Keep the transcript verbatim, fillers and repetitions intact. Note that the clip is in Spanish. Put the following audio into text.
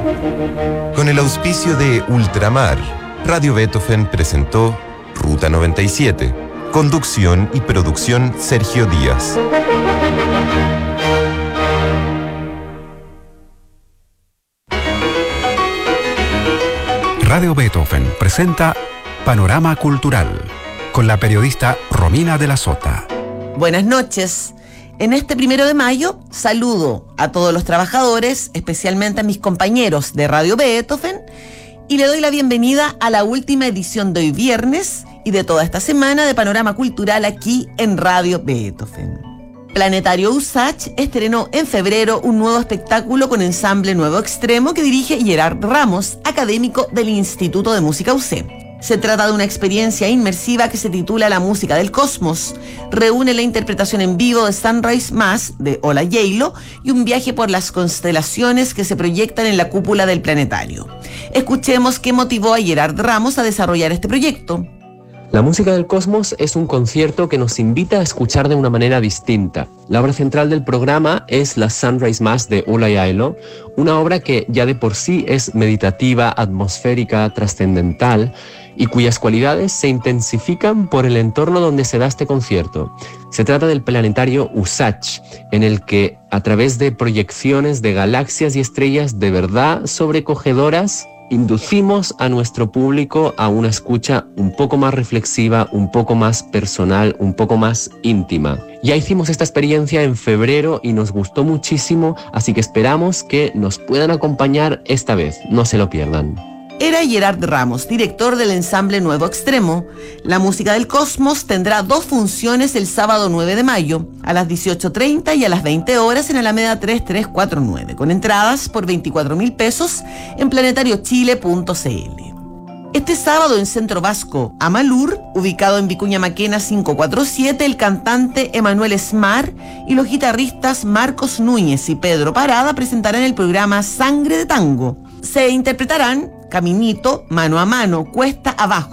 Con el auspicio de Ultramar, Radio Beethoven presentó Ruta noventa y siete. Conducción y producción Sergio Díaz. Radio Beethoven presenta Panorama Cultural con la periodista Romina de la Sota. Buenas noches. En este primero de mayo saludo a todos los trabajadores, especialmente a mis compañeros de Radio Beethoven, y le doy la bienvenida a la última edición de hoy viernes y de toda esta semana de Panorama Cultural aquí en Radio Beethoven. Planetario Usach estrenó en febrero un nuevo espectáculo con ensamble Nuevo Extremo que dirige Gerard Ramos, académico del Instituto de Música U C. Se trata de una experiencia inmersiva que se titula La Música del Cosmos. Reúne la interpretación en vivo de Sunrise Mass de Ola Yalo y un viaje por las constelaciones que se proyectan en la cúpula del planetario. Escuchemos qué motivó a Gerard Ramos a desarrollar este proyecto. La Música del Cosmos es un concierto que nos invita a escuchar de una manera distinta. La obra central del programa es la Sunrise Mass de Ola Yalo, una obra que ya de por sí es meditativa, atmosférica, trascendental y cuyas cualidades se intensifican por el entorno donde se da este concierto. Se trata del planetario Usach, en el que, a través de proyecciones de galaxias y estrellas de verdad sobrecogedoras, inducimos a nuestro público a una escucha un poco más reflexiva, un poco más personal, un poco más íntima. Ya hicimos esta experiencia en febrero y nos gustó muchísimo, así que esperamos que nos puedan acompañar esta vez. No se lo pierdan. Era Gerard Ramos, director del ensamble Nuevo Extremo. La Música del Cosmos tendrá dos funciones el sábado nueve de mayo, a las dieciocho treinta y a las veinte horas en Alameda tres tres cuatro nueve, con entradas por veinticuatro mil pesos en planetario chile punto c l. Este sábado en Centro Vasco, Amalur, ubicado en Vicuña Maquena quinientos cuarenta y siete, el cantante Emanuel Smar y los guitarristas Marcos Núñez y Pedro Parada presentarán el programa Sangre de Tango. Se interpretarán Caminito, Mano a Mano, Cuesta Abajo,